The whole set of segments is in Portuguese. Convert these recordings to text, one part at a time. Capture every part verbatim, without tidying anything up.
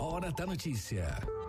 Hora da Notícia.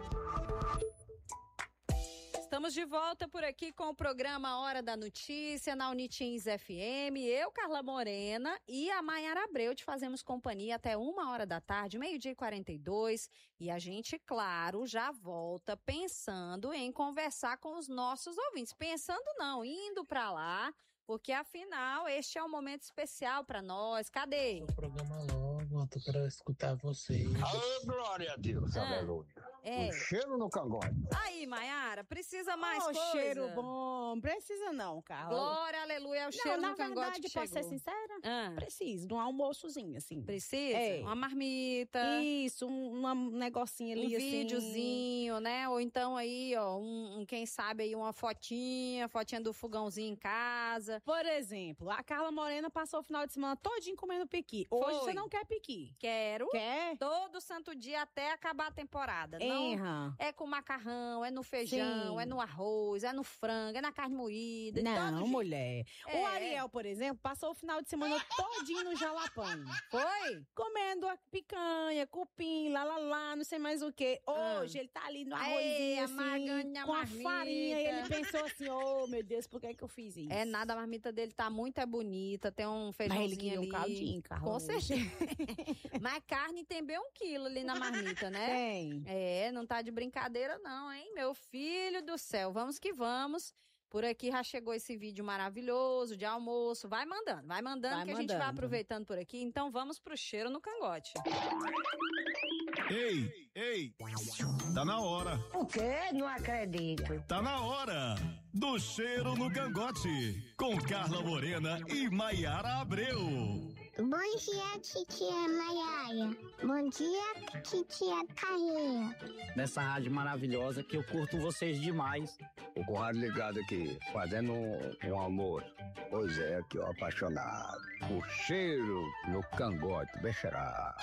Estamos de volta por aqui com o programa Hora da Notícia na Unitins F M. Eu, Carla Morena e a Maiara Abreu te fazemos companhia até uma hora da tarde, meio-dia e quarenta e dois. E a gente, claro, já volta pensando em conversar com os nossos ouvintes. Pensando não, indo para lá, porque afinal este é um momento especial para nós. Cadê? O programa logo, eu tô para escutar vocês. Alô, glória a Deus, Ah, aleluia. é. Um cheiro no cangote. Aí, Maiara, precisa mais oh, coisa? cheiro bom. Precisa não, Carla. Glória, aleluia, é o não, cheiro na no cangote verdade, que posso chegou. ser sincera? Ah. Preciso de um almoçozinho, assim. Precisa? É. Uma marmita. Isso, um, um negocinho ali, um assim. videozinho, né? Ou então aí, ó, um, um, quem sabe aí uma fotinha, fotinha do fogãozinho em casa. Por exemplo, a Carla Morena passou o final de semana todinho comendo piqui. Hoje Foi. você não quer piqui. Quero. Quer? Todo santo dia até acabar a temporada. Não Erra. é com macarrão, é no feijão, Sim. é no arroz, é no frango, é na carne moída. de todo Não, jeito. mulher. É. O Ariel, por exemplo, passou o final de semana todinho no jalapão. Foi? Comendo a picanha, cupim, lá, lá, lá, não sei mais o quê. Hoje Ah. ele tá ali no Ei, arrozinho, assim, amargando a com a marmita. farinha. E ele pensou assim, oh, meu Deus, por que que eu fiz isso? É nada, a marmita dele tá muito é bonita, tem um Mas feijãozinho ele queria ali. um caldinho, Carla. Com hoje. certeza. Mas carne tem bem um quilo ali na marmita, né? Tem. É, não tá de brincadeira não, hein? Meu filho do céu, vamos que vamos. Por aqui já chegou esse vídeo maravilhoso de almoço. Vai mandando, vai mandando Vai que a gente vai mandando. aproveitando por aqui. Então vamos pro cheiro no cangote. Ei, ei, tá na hora, O quê? Não acredito. tá na hora do cheiro no cangote, com Carla Morena e Maiara Abreu. Bom dia, titia Maiara. Bom dia, titia Carreira. Nessa rádio maravilhosa que eu curto vocês demais. O currado ligado aqui, fazendo um, um almoço. Pois é, aqui, ó, apaixonado. O cheiro no cangote, bem cheirado.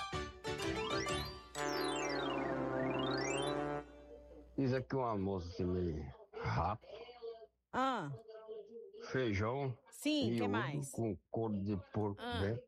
Fiz aqui um almoço assim meio rápido. Ah, Feijão. sim, o que miúdo mais? Com couro de porco Ah. dentro.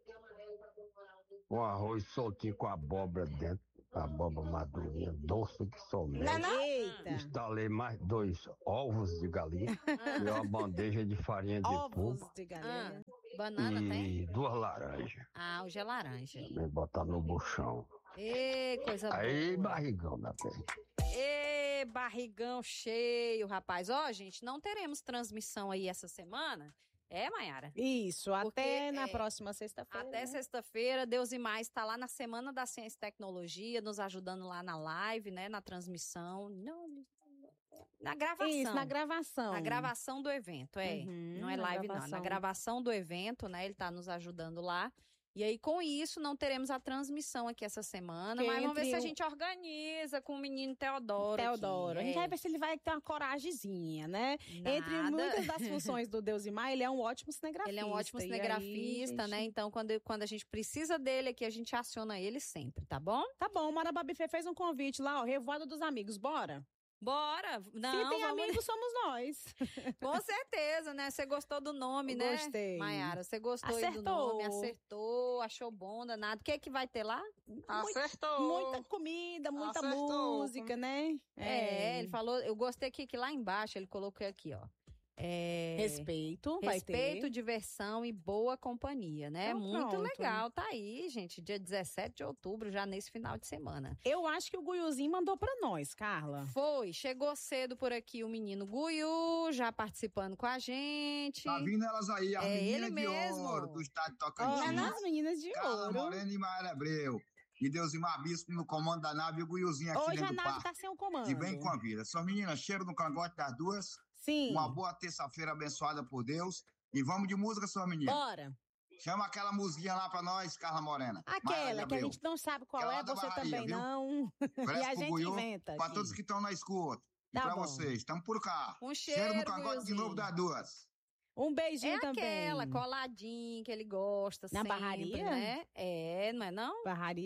Um arroz soltinho com abóbora dentro. Abóbora madurinha, doce que só mel. Eita. Instalei mais dois ovos de galinha e uma bandeja de farinha de Ovos polpa de Ah, galinha. banana tem? e duas laranjas. Ah, hoje é laranja. Também botar no buchão. Ê, coisa Aí, boa. barrigão da pele. Ê, barrigão cheio, rapaz. Ó, gente, não teremos transmissão aí essa semana. É, Maiara? Isso, Porque, até na é, próxima sexta-feira. Até né? sexta-feira, Deus e Mais está lá na Semana da Ciência e Tecnologia, nos ajudando lá na live, né, na transmissão, não, na gravação. Isso, na gravação. Na gravação do evento, é. Uhum, não é na live, não. Na gravação. gravação do evento, né? Ele está nos ajudando lá. E aí, com isso, não teremos a transmissão aqui essa semana, Que mas vamos ver entre se a o- gente organiza com o menino Teodoro. Teodoro. aqui, A gente é. vai ver se ele vai ter uma coragemzinha, né? Entre Nada. muitas das funções do Deus e Mar, ele é um ótimo cinegrafista. Ele é um ótimo E aí, cinegrafista, gente, né? Então, quando, quando a gente precisa dele aqui, a gente aciona ele sempre, tá bom? Tá bom, Marabá Buffet fez um convite lá, ó, Revoada dos Amigos, bora? Bora! Não, se tem vamos- amigos, somos nós. Com certeza, né? Você gostou do nome, né? Gostei. Maiara, você gostou aí do Acertou. nome, acertou, achou bom, danado. O que é que vai ter lá? Acertou. Muita comida, muita Acertou. música, né? É, ele falou, eu gostei que, que lá embaixo ele colocou aqui, ó. É, Respeito, vai respeito, ter. diversão e boa companhia, né? Então, Muito pronto. legal, tá aí, gente, dia dezessete de outubro, já nesse final de semana. Eu acho que o Guiuzinho mandou pra nós, Carla. Foi, chegou cedo por aqui o menino Guiu, já participando com a gente. Tá vindo elas aí, as É meninas ele de mesmo. ouro do estado de Olha Tocantins. nas meninas de Carla ouro. Morena e Maíra Abreu. E Deus e Mar Bispo no comando da nave e o Guiuzinho aqui Hoje a dentro do nave parque. tá sem o comando. E vem com a vida. Suas meninas, cheiro no cangote das duas. Sim. Uma boa terça-feira abençoada por Deus. E vamos de música, sua menina. Bora. Chama aquela musiquinha lá pra nós, Carla Morena. Maíra de Aquela que a Abreu. gente não sabe qual Aquela é, da você Bahia, também viu? não. Oferece E a pro gente Guiu, inventa pra aqui. todos que estão na escuta. E Tá pra bom. vocês, estamos por cá. Um Cheiro cheiro, no cangote de Guiuzinho. novo das duas. Um beijinho É também. aquela coladinha que ele gosta Na sempre, barraria? né? É, não é não? Barraria é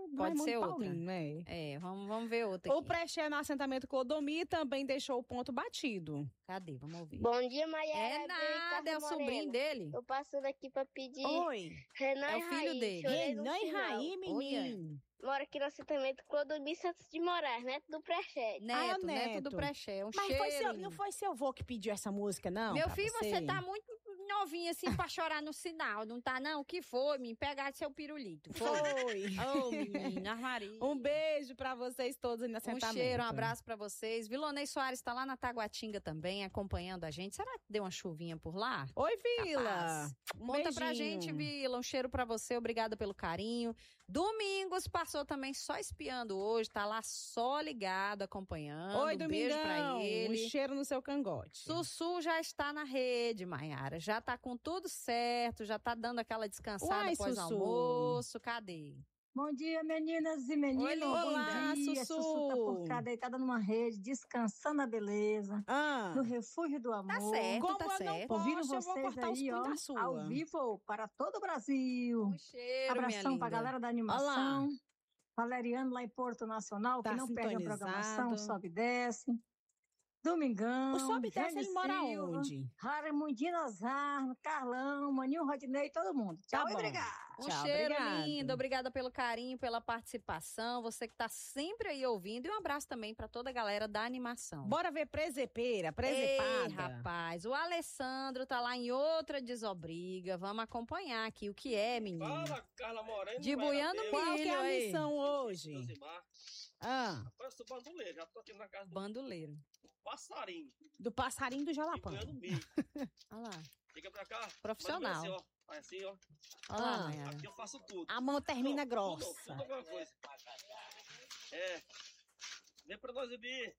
Pode Raimundo ser outra. Paulino, né? É, vamos, vamos ver outra O aqui. pré-cheio no assentamento Clodomir também deixou o ponto batido. Cadê? Vamos ouvir. Bom dia, Maiara. É nada, é o sobrinho dele. Tô passando aqui pra pedir. Oi. Renan É o e filho Raí, dele. chorei no Renan e sinal. Raí, menino. Mora aqui no assentamento Clodomir Santos de Moraes, neto do pré-cheio. Neto, Ah, neto, neto. do pré-cheio. Um Mas cheiro, foi seu, não menino. foi seu avô que pediu essa música, não? Meu pra filho, você tá muito novinha assim pra chorar no sinal, não tá não? O que foi, me pegar seu pirulito? Foi. Foi. Ô, menina, Maria. Um beijo pra vocês todos aí no Um assentamento. cheiro, um abraço pra vocês. Vilonei Soares tá lá na Taguatinga também, acompanhando a gente. Será que deu uma chuvinha por lá? Oi, Vila. Capaz. Um Conta pra beijinho. gente, Vila. Um cheiro pra você, obrigada pelo carinho. Domingos passou também só espiando hoje, tá lá só ligado, acompanhando. Oi, um Domingão. beijo pra ele. Um cheiro no seu cangote. Sussu já está na rede, Maiara. Já tá com tudo certo, já tá dando aquela descansada Uai, após o Sussu. almoço. Cadê? Bom dia, meninas e meninos. Oi, olá, Bom dia. Sussu. Sussu tá por cá, deitada numa rede, descansando a beleza, Ah, no refúgio do amor. Tá certo, como tá eu não certo. posso, Ouvindo eu vou vocês cortar os aí, ó, punhos da sua. ao vivo para todo o Brasil. Um cheiro, minha Abração linda. pra galera da animação. Valeriano lá em Porto Nacional, Tá que não perde a programação, sintonizado. sobe e desce. Domingão. O Sobe e Desce, Jane ele mora Silva, onde? Raimundinho Nazar, Carlão, Maninho Rodinei, todo mundo. Tá Tchau e bom. obrigado. Um Tchau, cheiro obrigado. lindo, obrigada pelo carinho, pela participação, você que tá sempre aí ouvindo, e um abraço também pra toda a galera da animação. Bora ver presepeira, Ei, presepada. rapaz, o Alessandro tá lá em outra desobriga, vamos acompanhar aqui o que é, menino. Fala, Carla Moreno. De buiando Qual que é a milho aí. missão hoje? Josimar. Ah, Eu sou bandoleiro, já tô aqui na casa do Bandoleiro. passarinho. do passarinho do E Jalapão. buiando milho. Olha lá, Fica pra cá. Profissional. Mas assim, ó. Faz assim, ó. olha lá, Ah. Mayara. Aqui eu faço tudo. A mão termina Tudo, grossa. Tudo, tudo alguma coisa. É. Vem pra nós beber.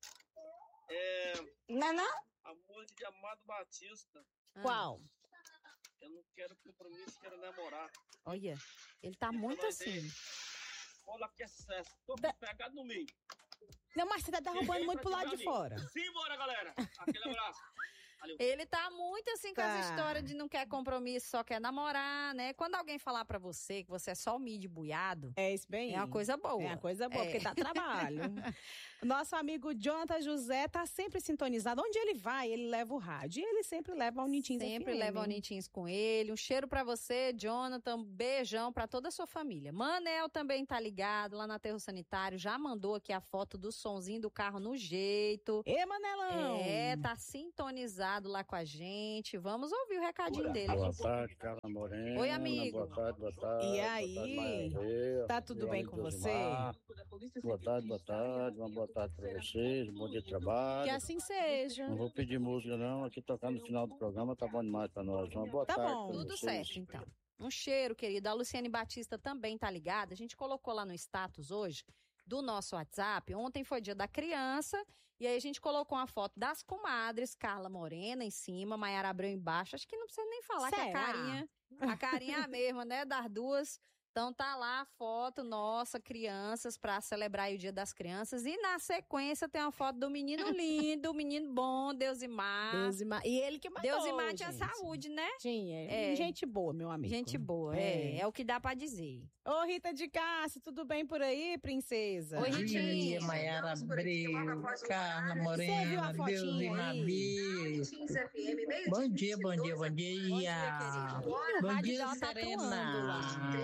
É. Não é não? A música de Amado Batista. Ah, Qual? Eu não quero compromisso, quero namorar. Olha, ele tá muito nós assim. Olha que excesso. Tô Da- pegado no meio. Não, mas você tá derrubando muito pro lado de fora. Simbora, galera. Aquele abraço. Valeu. Ele tá muito assim com Tá. essa história de não quer compromisso, só quer namorar, né? Quando alguém falar pra você que você é só o milho buiado, É isso bem. é uma coisa boa. É uma coisa boa, É. porque dá trabalho. Nosso amigo Jonathan José tá sempre sintonizado. Onde ele vai, ele leva o rádio. E ele sempre leva o Unitins Sempre F M. leva o Unitins com ele. Um cheiro pra você, Jonathan. Um beijão pra toda a sua família. Manel também tá ligado lá na Aterro Sanitário. Já mandou aqui a foto do sonzinho do carro no jeito. Ê, Manelão! É, tá sintonizado lá com a gente. Vamos ouvir o recadinho dele. Boa tarde, Carla Morena. Oi, amigo. Boa tarde, boa tarde. E boa aí? tarde, Maria. Tá tudo Boa bem noite, com você? Josimar. Boa tarde, boa tarde. Uma boa tarde pra vocês. Um bom dia de trabalho. Que assim seja. Não vou pedir música, não. Aqui tocando no final do programa tá bom demais pra nós. Uma boa Tá tarde. bom. pra Tudo vocês. certo, então. Um cheiro, querido. A Luciane Batista também tá ligada. A gente colocou lá no status hoje do nosso WhatsApp. Ontem foi dia da criança. E aí a gente colocou uma foto das comadres, Carla Morena em cima, Maiara Abreu embaixo. Acho que não precisa nem falar que a Será? carinha, a carinha é a mesma, né, das duas. Então tá lá a foto nossa, crianças, pra celebrar aí o Dia das Crianças. E na sequência tem uma foto do menino lindo, menino bom, Deusimar. Deusimar. E ele que mandou, Deusimar tinha gente. saúde, né? Tinha. É. Gente boa, meu amigo. Gente boa, é. É o que dá pra dizer. Ô, Rita de Cássia, tudo bem por aí, princesa? Oi, Bom Ritinha. dia, Maiara Abreu, Carla Morena, Deus e Mabi. Bom dia, bom dia, bom dia. Bom dia, Serena.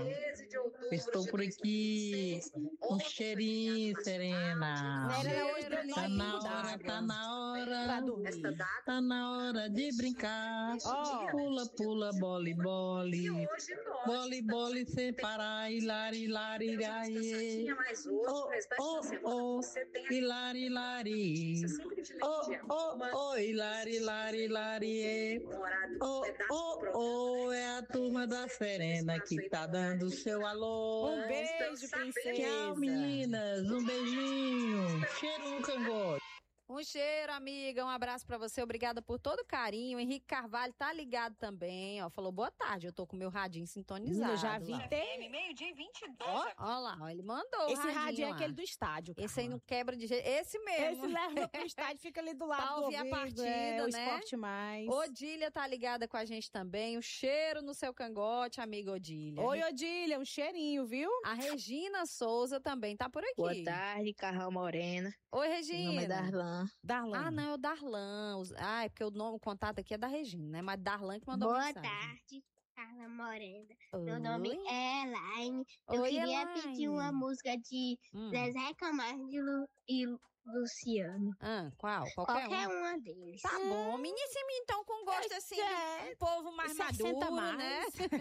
Estou por aqui. Um cheirinho, Serena. Serena, hoje deu Tá nove na minutos hora, d'água tá na pra hora. dormir. Tá na hora de brincar. Ó. Pula, pula, bole, bole. Bole, bole, sem parar. Hilari, hilari, hilari. Oh, oh, oh. Hilari, hilari. Oh, oh, oh. Hilari, hilari, hilari. Oh, oh, oh. É a turma da Serena que tá dando seu alô. Um beijo, princesa. Tchau, meninas. Um beijinho. Cheiro no cangote. Um cheiro, amiga, um abraço pra você, obrigada por todo o carinho. Henrique Carvalho tá ligado também, ó, falou boa tarde, eu tô com meu radinho sintonizado. Eu já vi, lá. tem... meio-dia e vinte e dois. Ó, ó lá, ó, ele mandou o Esse radinho rádio é lá. aquele do estádio, Carla. Esse aí não quebra de jeito, esse mesmo. Esse leva pro estádio, fica ali do lado pra do ouvir ouvido, a partida, é, o né? Esporte Mais. Odília tá ligada com a gente também, o cheiro no seu cangote, amiga Odília. Oi, Odília, um cheirinho, viu? A Regina Souza também tá por aqui. Boa tarde, Carla Morena. Oi, Regina. Meu nome é Darlan. Darlan. Ah, não, é o Darlan. Os- Ah, é porque o nome, o contato aqui é da Regina, né? Mas Darlan que mandou Boa mensagem. tarde, Carla Morena. Oi. Meu nome é Elaine. Eu Oi, queria Elaine. pedir uma música de Hum. Zezé Camargo e Lu- e Luciano. Ah, qual? Qualquer, Qualquer um. uma deles. Tá bom, menino, então com gosto assim, é, de um povo mais sessenta maduro, mais. né?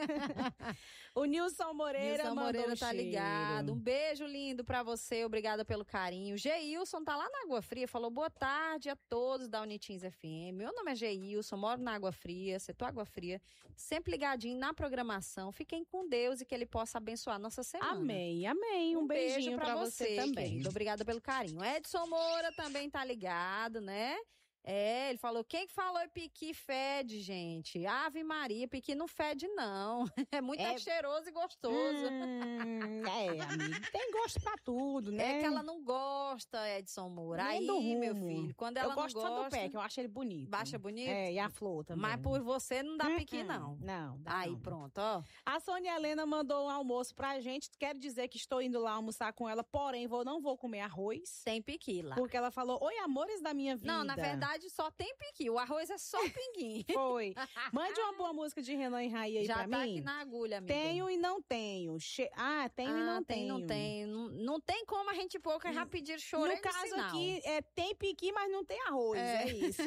O Nilson Moreira Nilson mandou Moreira um tá cheiro. ligado. Um beijo lindo pra você, obrigada pelo carinho. Geilson tá lá na Água Fria, falou boa tarde a todos da Unitins F M. Meu nome é Geilson, moro na Água Fria, setor Água Fria, sempre ligadinho na programação. Fiquem com Deus e que ele possa abençoar nossa semana. Amém, amém. Um, Um beijo beijinho pra, pra você, também. querido. Obrigada pelo carinho. Edson Moura também tá ligado, né? É, ele falou, quem que falou em piqui fede, gente? Ave Maria, piqui não fede, não. É muito É- cheiroso e gostoso. Hum, é, amigo, tem gosto pra tudo, né? É que ela não gosta, Edson Moura. Nem Aí, do rumo. meu filho, quando ela eu gosto não só do gosta... pé, que eu acho ele bonito. Baixa bonito? É, e a flor também. Mas por você não dá Hum, piqui, hum. não. Não, dá Aí, não. pronto, ó. A Sônia Helena mandou um almoço pra gente. Quero dizer que estou indo lá almoçar com ela, porém vou, não vou comer arroz. Sem piqui lá. Porque ela falou, oi, amores da minha vida. Não, na verdade, só tem piqui. O arroz é só pinguim. Foi. Mande uma boa música de Renan e Raí aí Já pra tá mim. aqui na agulha, amiga. Tenho e não tenho. Che- Ah, tenho ah, e não tem, tenho. não tem. Não, não tem como a gente pôr que é rapidinho chorei No caso sinal. aqui, é, tem piqui, mas não tem arroz. É, É. isso.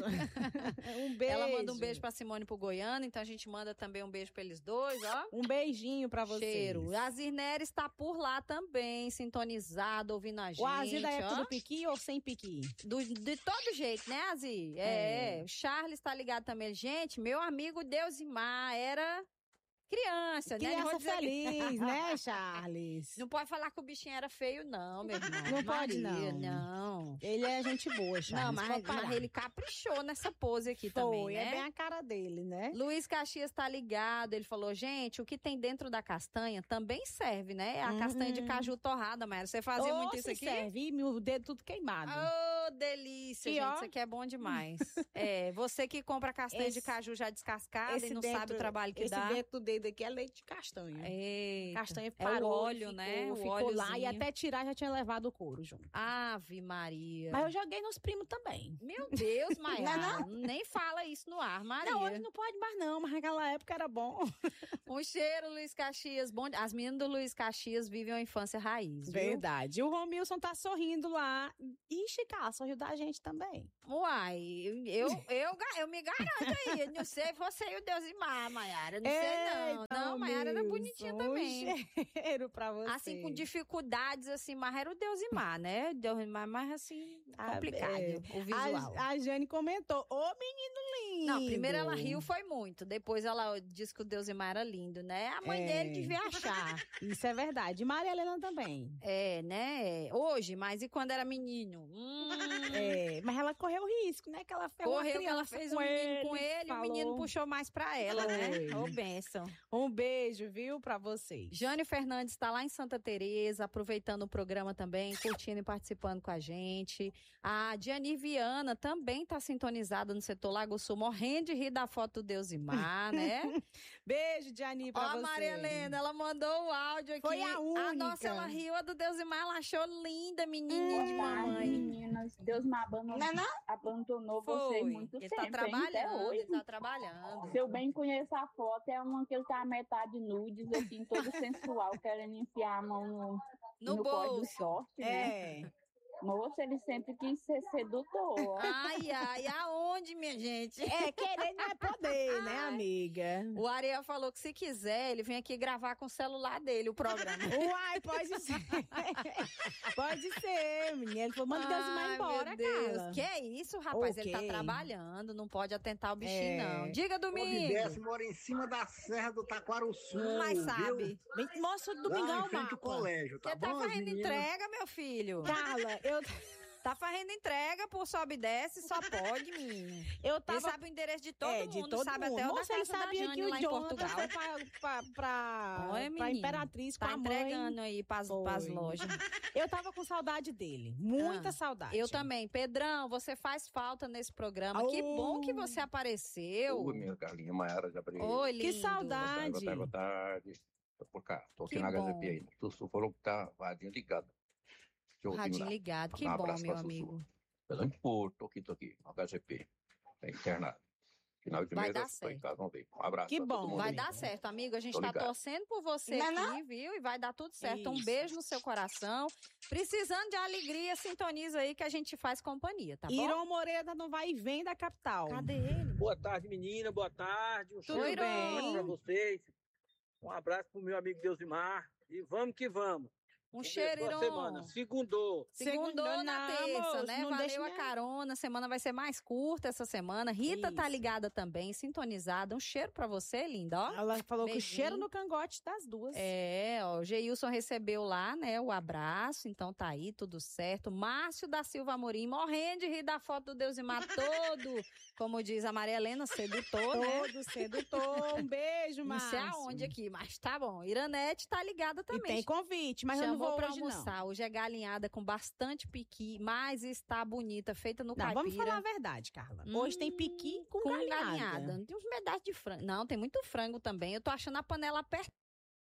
um beijo. Ela manda um beijo pra Simone e pro Goiano, então a gente manda também um beijo pra eles dois, ó. Um beijinho pra vocês. Cheiro. A Zirneira está por lá também, sintonizada, ouvindo a gente. O Azir da época ó. do piqui ou sem piqui? Do, de todo jeito, né, Azir? É. É. O Charles tá ligado também. Gente, meu amigo Deusimar era criança, né? Não vou Criança dizer que- feliz, né, Charles? Não pode falar que o bichinho era feio, não, meu irmão. Não pode, Maria, não. não. Ele é gente boa, Charles. Não, mas, pode parar. mas ele caprichou nessa pose aqui Foi, também, né? é bem a cara dele, né? Luiz Caxias tá ligado, ele falou, gente, o que tem dentro da castanha também serve, né? A Uhum. castanha de caju torrada, Mayra. Você fazia Ô, muito isso se aqui? serve, e meu dedo tudo queimado. Ô, delícia, E, gente, ó, isso aqui é bom demais. É, você que compra castanha de Esse- caju já descascada e não dentro- sabe o trabalho que esse dá. dentro do dedo aqui é leite de castanha. Eita. Castanha É parou, o óleo, ficou, né? O ficou lá e óleozinho. até tirar já tinha levado o couro junto. Ave Maria. Mas eu joguei nos primos também. Meu Deus, Maia. Não, Nem fala isso no ar, Maria. Não, hoje não pode mais não, mas naquela época era bom. Um cheiro, Luiz Caxias. Bom... As meninas do Luiz Caxias vivem uma infância raiz, viu? Verdade. O Romilson tá sorrindo lá. Ixi, cara, sorriu da gente também. Uai, eu, eu, ga- eu me garanto aí. Eu não sei você e o Deusimar, Maiara. Não sei, não. Eita, Não, Maiara era Romilson, bonitinha também. Um cheiro pra você. Assim, com dificuldades, assim, mas era o Deusimar, né? Deusimar, mas assim, Ah, complicado é. o visual. A, a Jane comentou, ô menino lindo. Não, primeiro ela riu, foi muito. Depois ela disse que o Deusimar era lindo, né? A mãe É. dele devia achar. Isso é verdade. E Maria Helena também. É, né? Hoje, mas e quando era menino? Hum, É, mas ela correu risco, né? Que ela fez uma correu que ela criança fez com um menino com ele, ele, o menino falou. puxou mais pra ela, né? Foi. Ô, bênção. Um beijo, viu, pra vocês. Jane Fernandes está lá em Santa Teresa, aproveitando o programa também, curtindo e participando com a gente. A Diani Viana também está sintonizada no setor Lago Sul, morrendo de rir da foto do Deusimar, né? Beijo, Diani, Ó, pra a você. Maria Helena, ela mandou o áudio aqui. Foi a única. A nossa, ela riu, a do Deusimar, ela achou linda, menininha de mamãe. Meninas, Deus me abandonou, Não, não? abandonou Foi. vocês muito Ele tempo, tá hein, trabalhando, até hoje. ele tá trabalhando. Se eu bem conheço a foto, é uma que ele tá metade nudes, assim, todo sensual, querendo enfiar a mão no, No no código bolso. short, né? É. Moça, ele sempre quis ser sedutor. ó. Ai, ai, aonde, minha gente? É, querer não é poder, né, amiga? O Ariel falou que se quiser, ele vem aqui gravar com o celular dele o programa. Uai, pode ser. Pode ser, menina. Ele falou, manda o Deusimar Ai, embora, meu Deus. Carla. Que é isso, rapaz? O Ele tá quê? trabalhando, não pode atentar o bichinho, É. não. Diga, O Domingo. Décio mora em cima da Serra do Taquaruçu. Mas viu? sabe. Bem, mostra o Lá Domingão em o frente mapa. ao colégio, tá Você bom, tá as fazendo meninas? entrega, meu filho? Carla, eu Tá fazendo entrega por sobe e desce, só pode, menina. Eu tava... Ele sabe o endereço de todo é, mundo, de todo sabe mundo. até o da Moça, ele casa da sabia Jane que o lá em Jonathan Portugal. foi pra, pra, pra, Oi, pra menina. Imperatriz com Tá a mãe. entregando aí pras, pras Foi. lojas. Eu tava com saudade dele, muita Ah, saudade. Eu também. Pedrão, você faz falta nesse programa. Que Oh. bom que você apareceu. Oi, minha galinha Maiara de Abreu. Oi, Que lindo. saudade. Boa tarde, boa tarde. Tô por cá, tô aqui Que na bom. H Z P aí. Sussu falou que tá radinho ligado. Te ouvindo Radinho lá. ligado. Que Um bom, abraço meu pra Sussu. amigo. Belém de Porto, tô aqui, tô aqui, no H G P. Tá internado. Final de Vai mês dar eu tô em certo. casa, vamos ver. Um abraço Que pra todo bom. mundo Vai aí. dar certo, amigo. A gente Tô tá ligado. torcendo por você Não é aqui, não? viu? E vai dar tudo certo. Um Isso. beijo no seu coração. Precisando de alegria, sintoniza aí que a gente faz companhia, tá bom? Irão Moreira não vai e vem da capital. Cadê ele? Boa tarde, menina. Boa tarde. Um Tudo cheiro bem? pra vocês. Um abraço pro meu amigo Deusimar. E vamos que vamos. Um Um cheiro, beijo, boa Iron. semana. Segundou. Segundou Segundou na na, terça, moço, né? não Valeu deixa a minha- carona. A semana vai ser mais curta essa semana. Rita tá Isso. ligada também, sintonizada. Um cheiro pra você, linda, ó. Ela falou que o Beijinho. cheiro no cangote das duas. É, ó, o Geilson recebeu lá, né, o abraço, então tá aí, tudo certo. Márcio da Silva Amorim, morrendo de rir da foto do Deusimar todo, como diz a Maria Helena, sedutor, né? Todo sedutor. Um beijo, Não Márcio. sei aonde aqui, mas tá bom. Iranete tá ligada E também. tem convite, mas eu não Chamou vou pra hoje, almoçar. Hoje é galinhada com bastante piqui, mas está bonita, feita no não. caipira. Não, vamos falar a verdade, Carla. Hoje tem piqui com, com galinhada. galinhada. Tem uns pedaços de frango. Não, tem muito frango também. Eu tô achando a panela apertada.